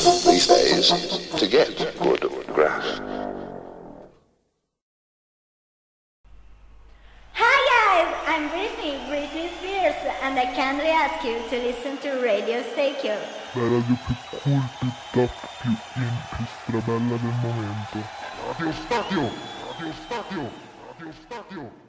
these days to get good grass. Hi guys, I'm Britney Spears, and I kindly ask you to listen to Radio Stereo. La radio più cool, più top, più in, più strabella del momento. Radio Stadio! Radio Stadio! Radio Stadio!